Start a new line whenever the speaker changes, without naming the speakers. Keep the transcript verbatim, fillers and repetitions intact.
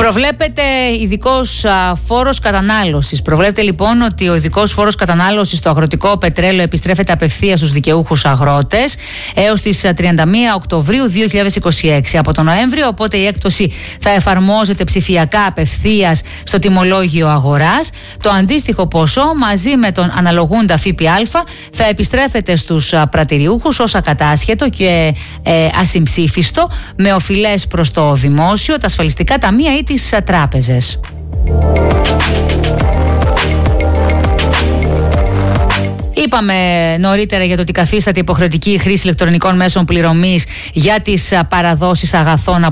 Προβλέπεται ειδικός φόρος κατανάλωσης. Προβλέπεται λοιπόν ότι ο ειδικός φόρος κατανάλωσης στο αγροτικό πετρέλαιο επιστρέφεται απευθείας στους δικαιούχους αγρότες έως τις τριάντα μία Οκτωβρίου δύο χιλιάδες είκοσι έξι. Από τον Νοέμβριο, οπότε η έκπτωση θα εφαρμόζεται ψηφιακά απευθείας στο τιμολόγιο αγοράς. Το αντίστοιχο ποσό μαζί με τον αναλογούντα ΦΠΑ θα επιστρέφεται στους πρατηριούχους ως ακατάσχετο και ε, ασυμψήφιστο με οφειλές προς το δημόσιο, τα ασφαλιστικά ταμεία ή τις τράπεζες. Είπαμε νωρίτερα για το ότι καθίσταται υποχρεωτική η χρήση ηλεκτρονικών μέσων πληρωμής για τις παραδόσεις αγαθών